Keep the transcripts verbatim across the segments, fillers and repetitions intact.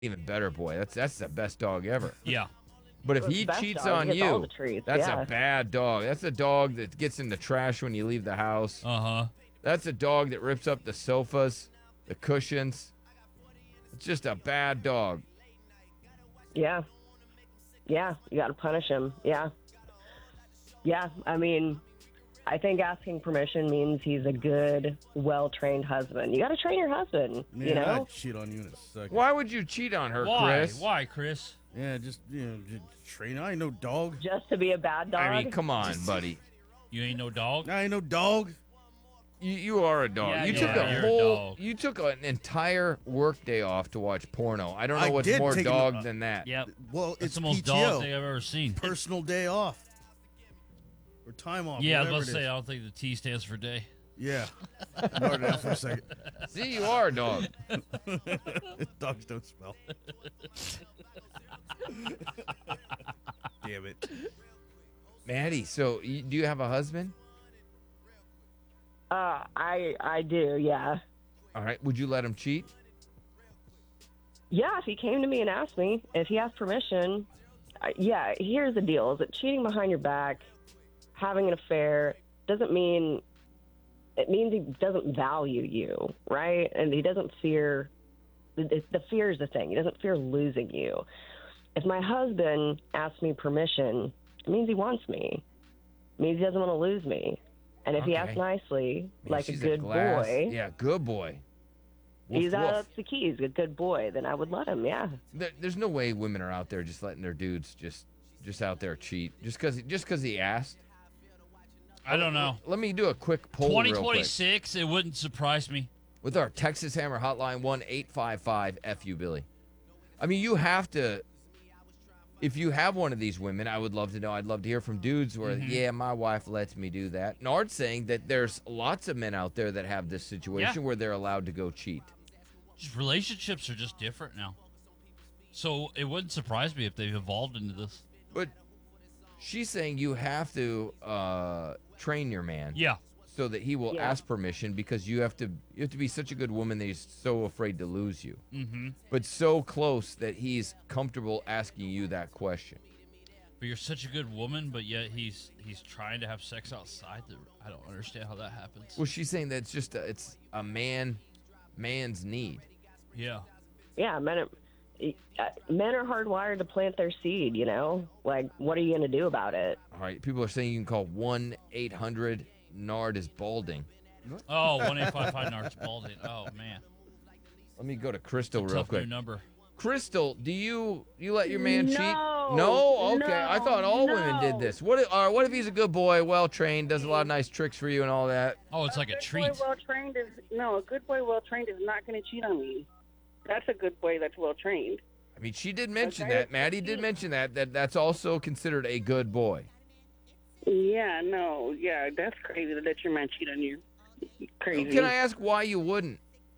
Even better, boy. That's that's the best dog ever. Yeah. But if Well, he the best cheats dog on gets all you, the treats, that's yeah. a bad dog. That's a dog that gets in the trash when you leave the house. Uh-huh. That's a dog that rips up the sofas, the cushions. It's just a bad dog. Yeah. Yeah, you got to punish him. Yeah. Yeah, I mean, I think asking permission means he's a good, well-trained husband. You got to train your husband, Man, you know? I'd cheat on you in a second. Why would you cheat on her, Why? Chris? Why, Chris? Yeah, just, you know, just train. I ain't no dog. Just to be a bad dog? I mean, come on, buddy. You ain't no dog? I ain't no dog. You you are a dog. Yeah, you yeah, took a you're a whole dog. you took an entire work day off to watch porno. I don't know I what's did more take an- dog uh, than that. Yep. Well, That's it's the most P T dog O. thing I've ever seen. Personal day off. Or time off. Yeah, I was whatever about it to say, is. I don't think the T stands for day. Yeah. Ignored that for a second. See, you are a dog. Dogs don't smell. Damn it. Maddie, so you, do you have a husband? Uh, I I do, yeah. All right. Would you let him cheat? Yeah, if he came to me and asked me, if he asked permission, I, yeah, here's the deal. Is that cheating behind your back, having an affair, doesn't mean, it means he doesn't value you, right? And he doesn't fear, the, the fear is the thing. He doesn't fear losing you. If my husband asks me permission, it means he wants me. It means he doesn't want to lose me. And if he Okay. asks nicely, Man, like a she's good glass- boy, Yeah, good boy. Woof, he's woof. out the keys, a good boy, then I would let him, yeah. There, there's no way women are out there just letting their dudes just just out there cheat just because just because he asked. I don't know. Let me do a quick poll real quick. twenty twenty-six, it wouldn't surprise me. With our Texas Hammer hotline, one eight five five F U Billy. I mean, you have to, if you have one of these women, I would love to know. I'd love to hear from dudes where, Mhm. yeah, my wife lets me do that. Nard's saying that there's lots of men out there that have this situation Yeah. where they're allowed to go cheat. Just relationships are just different now. So it wouldn't surprise me if they've evolved into this. But she's saying you have to uh, train your man. Yeah. So that he will Yeah. ask permission because you have to you have to be such a good woman that he's so afraid to lose you. Mm-hmm. But so close that he's comfortable asking you that question. But you're such a good woman, but yet he's he's trying to have sex outside. The, I don't understand how that happens. Well, she's saying that it's just a, it's a man man's need. Yeah. Yeah, men are, uh, men are hardwired to plant their seed, you know? Like, what are you going to do about it? All right, people are saying you can call one eight hundred Nard is balding. Oh, one eight five five Nards Balding. Oh, man. Let me go to Crystal real Tough quick. new number. Crystal, do you you let your man cheat? No, No? Okay. I thought all no, women did no. this. What if, uh, what if he's a good boy, well trained, does a lot of nice tricks for you and all that? Oh, it's like a good treat. Boy well trained is no a good boy well trained is not going to cheat on me. That's a good boy that's well trained. I mean, she did mention Okay. that. Maddie did mention that that that's also considered a good boy. Yeah, no, yeah, that's crazy to let your man cheat on you. Crazy. Can I ask why you wouldn't?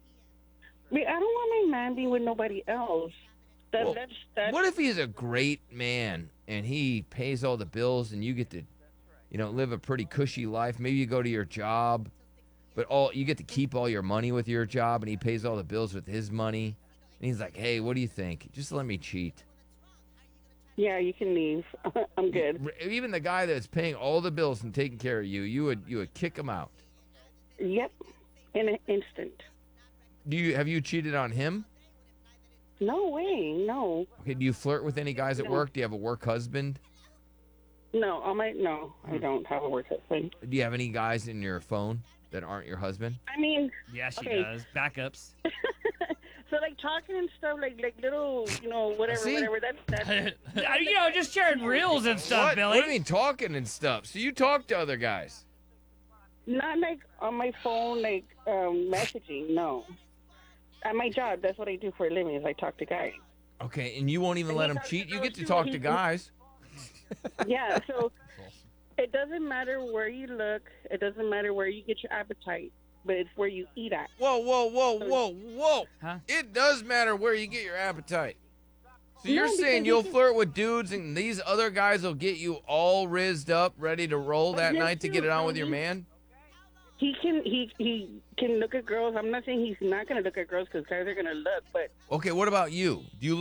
I mean, I don't want my man being with nobody else. That, Well, that's that's What if he's a great man and he pays all the bills and you get to, you know, live a pretty cushy life? Maybe you go to your job, but all you get to keep all your money with your job and he pays all the bills with his money. And he's like, "Hey, what do you think? Just let me cheat." yeah. You can leave. I'm good. R- Even the guy that's paying all the bills and taking care of you, you would you would kick him out. Yep, in an instant. Do you have you cheated on him? No way. No, Okay, do you flirt with any guys at No. work? Do you have a work husband? no. I might no. Hmm. I don't have a work husband. Do you have any guys in your phone that aren't your husband? I mean, Yeah, she Okay. does. Backups. so like talking and stuff, like like little, you know, whatever, See? whatever. That's that's. Uh, you know, just sharing reels and stuff, what? Billy. What do you mean talking and stuff? So you talk to other guys? Not like on my phone, like um, messaging. No, at my job, that's what I do for a living. Is I talk to guys. Okay, and you won't even And let he him talks cheat? to You those get to too. talk He- to guys. Yeah, so it doesn't matter where you look. It doesn't matter where you get your appetite, but it's where you eat at. Whoa, whoa, whoa, whoa, whoa. Huh? It does matter where you get your appetite. So you're No, because saying you you'll can- flirt with dudes and these other guys will get you all rizzed up, ready to roll But that yes, night to get you- it on no, with your you- man? he can he he can look at girls. I'm not saying he's not going to look at girls because guys are going to look, but Okay, what about you? Do you